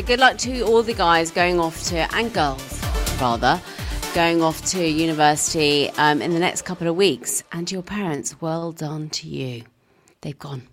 good luck to all the guys going off to, and girls, rather, going off to university in the next couple of weeks. And your parents, well done to you. They've gone.